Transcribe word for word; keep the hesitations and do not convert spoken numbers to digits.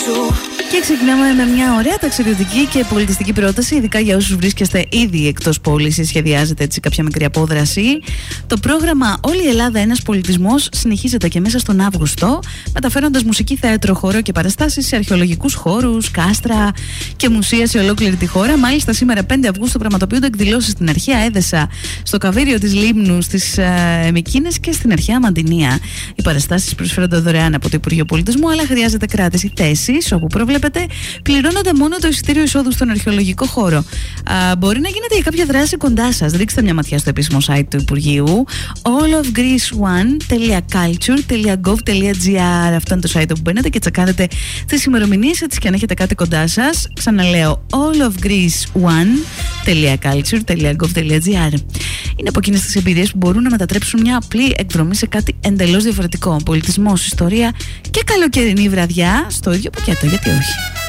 σου. Και ξεκινάμε με μια ωραία ταξιδιωτική και πολιτιστική πρόταση, ειδικά για όσους βρίσκεστε ήδη εκτός πόλης ή σχεδιάζετε έτσι κάποια μικρή απόδραση. Το πρόγραμμα Όλη η Ελλάδα ένας πολιτισμός συνεχίζεται και μέσα στον Αύγουστο, μεταφέροντας μουσική, θέατρο, χώρο και παραστάσεις σε αρχαιολογικούς χώρους, κάστρα και μουσεία σε ολόκληρη τη χώρα. Μάλιστα, σήμερα πέντε Αυγούστου πραγματοποιούνται εκδηλώσεις στην αρχαία Έδεσα, στο Καβίριο της Λίμνου, στις ε, Μυκίνες και στην αρχαία Μαντινία. Οι παραστάσεις προσφέρονται δωρεάν από το Υπουργείο Πολιτισμού, αλλά χρειάζεται κράτηση. Θέσεις, όπου προβλέπεται, πληρώνονται μόνο το εισιτήριο εισόδου στον αρχαιολογικό χώρο. Α, μπορεί να γίνεται για κάποια δράση κοντά σας. Ρίξτε μια ματιά στο επίσημο site του Υπουργείου, all of greece one dot culture dot gov dot gr. Αυτό είναι το site όπου μπαίνετε και τσακάρετε τις ημερομηνίες έτσι και αν έχετε κάτι κοντά σας. Ξαναλέω, all of greece one dot culture dot gov dot gr. Είναι από εκείνες τις εμπειρίες που μπορούν να μετατρέψουν μια απλή εκδρομή σε κάτι εντελώς διαφορετικό. Πολιτισμός, ιστορία και καλοκαιρινή βραδιά στο ίδιο πακέτο. Γιατί όχι?